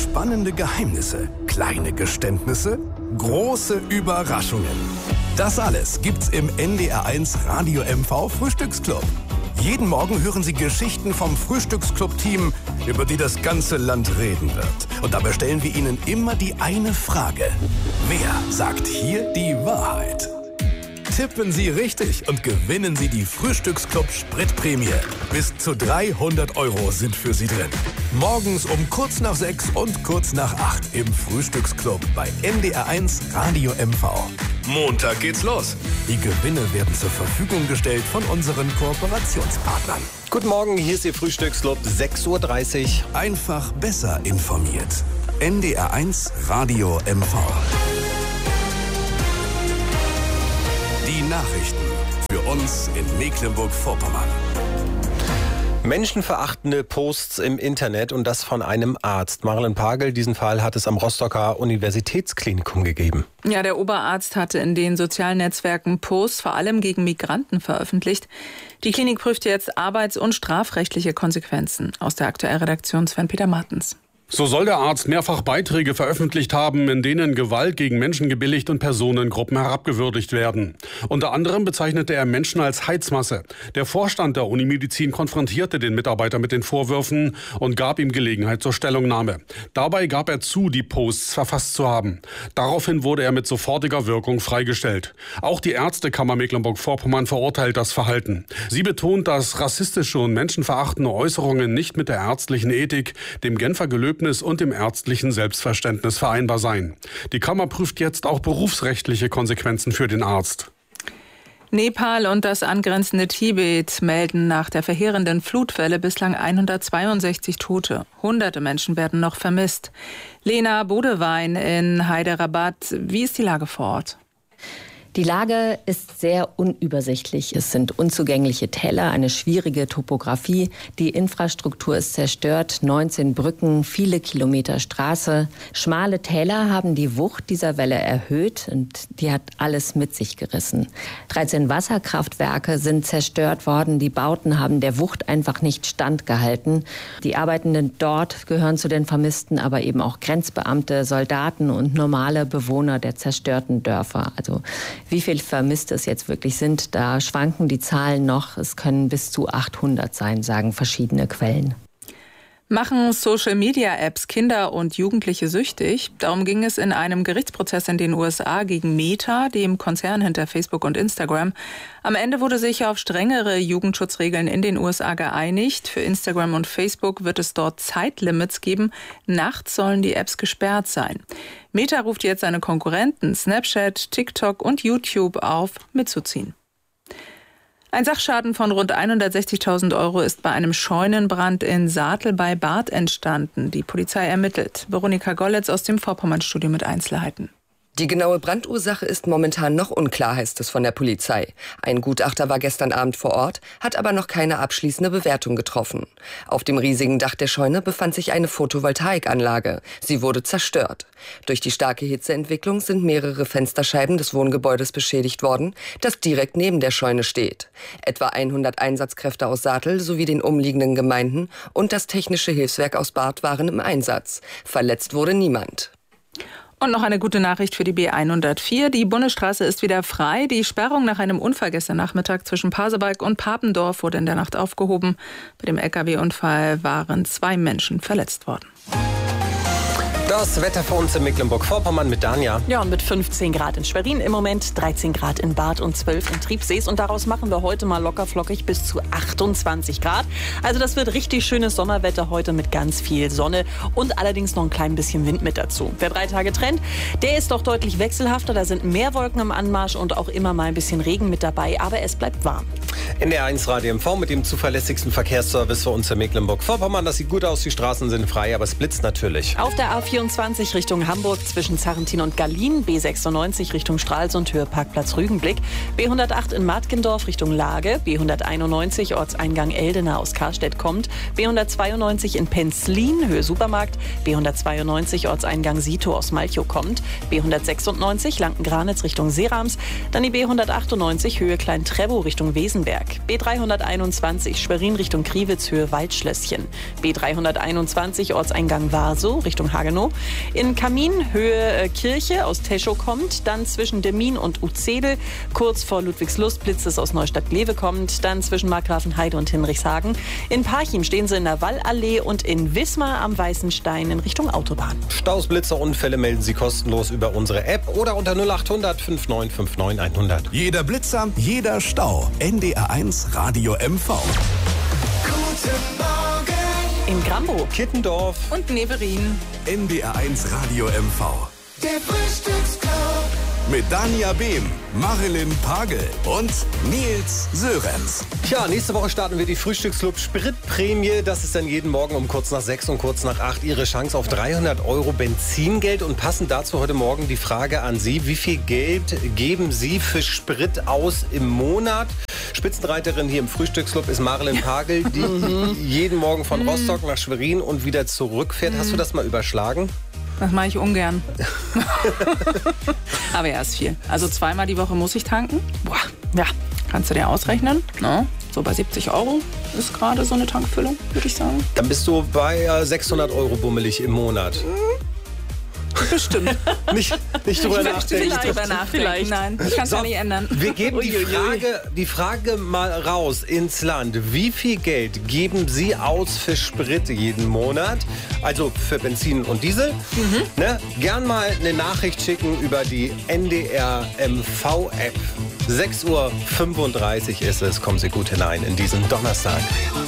Spannende Geheimnisse, kleine Geständnisse, große Überraschungen. Das alles gibt's im NDR1 Radio MV Frühstücksclub. Jeden Morgen hören Sie Geschichten vom Frühstücksclub-Team, über die das ganze Land reden wird. Und dabei stellen wir Ihnen immer die eine Frage. Wer sagt hier die Wahrheit? Tippen Sie richtig und gewinnen Sie die Frühstücksclub Spritprämie. Bis zu 300 € sind für Sie drin. Morgens um kurz nach 6 und kurz nach 8 im Frühstücksclub bei NDR1 Radio MV. Montag geht's los. Die Gewinne werden zur Verfügung gestellt von unseren Kooperationspartnern. Guten Morgen, hier ist Ihr Frühstücksclub, 6:30 Uhr. Einfach besser informiert. NDR1 Radio MV. Die Nachrichten für uns in Mecklenburg-Vorpommern. Menschenverachtende Posts im Internet und das von einem Arzt. Marlen Pagel, diesen Fall hat es am Rostocker Universitätsklinikum gegeben. Ja, der Oberarzt hatte in den sozialen Netzwerken Posts vor allem gegen Migranten veröffentlicht. Die Klinik prüft jetzt arbeits- und strafrechtliche Konsequenzen. Aus der Aktuellredaktion Sven-Peter Martens. So soll der Arzt mehrfach Beiträge veröffentlicht haben, in denen Gewalt gegen Menschen gebilligt und Personengruppen herabgewürdigt werden. Unter anderem bezeichnete er Menschen als Heizmasse. Der Vorstand der Unimedizin konfrontierte den Mitarbeiter mit den Vorwürfen und gab ihm Gelegenheit zur Stellungnahme. Dabei gab er zu, die Posts verfasst zu haben. Daraufhin wurde er mit sofortiger Wirkung freigestellt. Auch die Ärztekammer Mecklenburg-Vorpommern verurteilt das Verhalten. Sie betont, dass rassistische und menschenverachtende Äußerungen nicht mit der ärztlichen Ethik, dem Genfer Gelöbnis und dem ärztlichen Selbstverständnis vereinbar seien. Die Kammer prüft jetzt auch berufsrechtliche Konsequenzen für den Arzt. Nepal und das angrenzende Tibet melden nach der verheerenden Flutwelle bislang 162 Tote. Hunderte Menschen werden noch vermisst. Lena Bodewein in Hyderabad. Wie ist die Lage vor Ort? Die Lage ist sehr unübersichtlich. Es sind unzugängliche Täler, eine schwierige Topografie. Die Infrastruktur ist zerstört, 19 Brücken, viele Kilometer Straße. Schmale Täler haben die Wucht dieser Welle erhöht und die hat alles mit sich gerissen. 13 Wasserkraftwerke sind zerstört worden. Die Bauten haben der Wucht einfach nicht standgehalten. Die Arbeitenden dort gehören zu den Vermissten, aber eben auch Grenzbeamte, Soldaten und normale Bewohner der zerstörten Dörfer. Also wie viele Vermisste es jetzt wirklich sind, da schwanken die Zahlen noch. Es können bis zu 800 sein, sagen verschiedene Quellen. Machen Social-Media-Apps Kinder und Jugendliche süchtig? Darum ging es in einem Gerichtsprozess in den USA gegen Meta, dem Konzern hinter Facebook und Instagram. Am Ende wurde sich auf strengere Jugendschutzregeln in den USA geeinigt. Für Instagram und Facebook wird es dort Zeitlimits geben. Nachts sollen die Apps gesperrt sein. Meta ruft jetzt seine Konkurrenten Snapchat, TikTok und YouTube auf, mitzuziehen. Ein Sachschaden von rund 160.000 € ist bei einem Scheunenbrand in Saatel bei Barth entstanden. Die Polizei ermittelt. Veronika Golletz aus dem Vorpommern-Studio mit Einzelheiten. Die genaue Brandursache ist momentan noch unklar, heißt es von der Polizei. Ein Gutachter war gestern Abend vor Ort, hat aber noch keine abschließende Bewertung getroffen. Auf dem riesigen Dach der Scheune befand sich eine Photovoltaikanlage. Sie wurde zerstört. Durch die starke Hitzeentwicklung sind mehrere Fensterscheiben des Wohngebäudes beschädigt worden, das direkt neben der Scheune steht. Etwa 100 Einsatzkräfte aus Saatel sowie den umliegenden Gemeinden und das Technische Hilfswerk aus Barth waren im Einsatz. Verletzt wurde niemand. Und noch eine gute Nachricht für die B104. Die Bundesstraße ist wieder frei. Die Sperrung nach einem Unfall gestern Nachmittag zwischen Pasewalk und Papendorf wurde in der Nacht aufgehoben. Bei dem Lkw-Unfall waren 2 Menschen verletzt worden. Das Wetter für uns in Mecklenburg-Vorpommern mit Danja. Ja, und mit 15 Grad in Schwerin im Moment, 13 Grad in Barth und 12 in Triebsees. Und daraus machen wir heute mal lockerflockig bis zu 28 Grad. Also das wird richtig schönes Sommerwetter heute mit ganz viel Sonne und allerdings noch ein klein bisschen Wind mit dazu. Wer 3 Tage trennt, der ist doch deutlich wechselhafter. Da sind mehr Wolken am Anmarsch und auch immer mal ein bisschen Regen mit dabei. Aber es bleibt warm. NDR1 Radio MV mit dem zuverlässigsten Verkehrsservice für uns in Mecklenburg-Vorpommern. Das sieht gut aus, die Straßen sind frei, aber es blitzt natürlich. Auf der A4 A24 Richtung Hamburg zwischen Zarrentin und Gallien, B96 Richtung Stralsund, Höhe Parkplatz Rügenblick, B108 in Martkendorf Richtung Lage, B191 Ortseingang Eldena aus Karstedt kommt, B192 in Penzlin, Höhe Supermarkt, B192 Ortseingang Sito aus Malchow kommt, B196 Lanken-Granitz Richtung Seerams, dann die B198 Höhe Klein-Trebow Richtung Wesenberg, B321 Schwerin Richtung Kriwitz, Höhe Waldschlösschen, B321 Ortseingang Warsow Richtung Hagenow, in Kamin Höhe Kirche aus Teschow kommt, dann zwischen Demmin und Utzedel, kurz vor Ludwigslust Blitzes aus Neustadt-Glewe kommt, dann zwischen Markgrafenheide und Hinrichshagen, in Parchim stehen sie in der Wallallee und in Wismar am Weißen Stein in Richtung Autobahn. Staus, Blitzer, Unfälle melden Sie kostenlos über unsere App oder unter 0800 5959 100. Jeder Blitzer, jeder Stau. NDR1 Radio MV. Guten Morgen In Grambo, Kittendorf Und Neverin. NDR1 Radio MV. der Frühstücksclub. Mit Dania Behm, Marilyn Pagel und Nils Sörenz. Tja, nächste Woche starten wir die Frühstücksclub Spritprämie. Das ist dann jeden Morgen um kurz nach 6 und kurz nach 8 Ihre Chance auf 300 € Benzingeld. Und passend dazu heute Morgen die Frage an Sie: Wie viel Geld geben Sie für Sprit aus im Monat? Spitzenreiterin hier im Frühstücksclub ist Marilyn Pagel, die jeden Morgen von Rostock nach Schwerin und wieder zurückfährt. Hast du das mal überschlagen? Das mache ich ungern. Aber ja, ist viel. Also 2-mal die Woche muss ich tanken. Boah, ja, kannst du dir ausrechnen. No? So bei 70 € ist gerade so eine Tankfüllung, würde ich sagen. Dann bist du bei 600 € bummelig im Monat. Bestimmt. Nicht drüber nachdenken. Vielleicht. Nein, ich kann es ja nicht ändern. Wir geben die Frage mal raus ins Land. Wie viel Geld geben Sie aus für Sprit jeden Monat? Also für Benzin und Diesel. Ne? Gern mal eine Nachricht schicken über die NDR MV-App. 6:35 Uhr ist es. Kommen Sie gut hinein in diesen Donnerstag.